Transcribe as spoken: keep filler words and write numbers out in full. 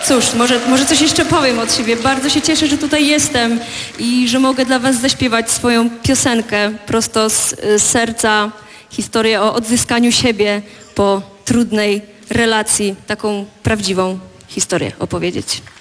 Cóż, może, może coś jeszcze powiem od siebie. Bardzo się cieszę, że tutaj jestem i że mogę dla was zaśpiewać swoją piosenkę prosto z, z serca. Historię o odzyskaniu siebie po trudnej relacji. Taką prawdziwą historię opowiedzieć.